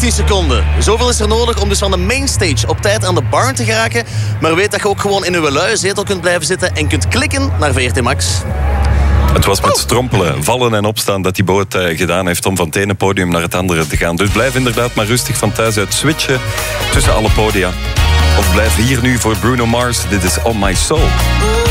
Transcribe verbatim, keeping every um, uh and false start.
vijftien seconden. Zoveel is er nodig om dus van de mainstage op tijd aan de barn te geraken. Maar weet dat je ook gewoon in uw luie zetel kunt blijven zitten en kunt klikken naar V R T Max. Het was met strompelen, vallen en opstaan dat die boot uh, gedaan heeft om van het ene podium naar het andere te gaan. Dus blijf inderdaad maar rustig van thuis uit switchen tussen alle podia. Of blijf hier nu voor Bruno Mars. Dit is On My Soul.